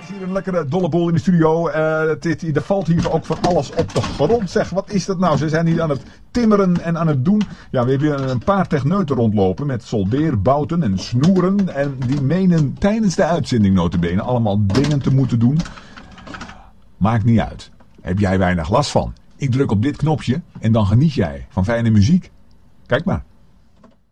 is hier een lekkere dolle boel in de studio. Er valt hier ook van alles op de grond. Zeg, wat is dat nou? Ze zijn hier aan het timmeren en aan het doen. Ja, we hebben een paar techneuten rondlopen met soldeerbouten en snoeren. En die menen tijdens de uitzending nota bene allemaal dingen te moeten doen. Maakt niet uit. Heb jij weinig last van. Ik druk op dit knopje en dan geniet jij van fijne muziek. Kijk maar.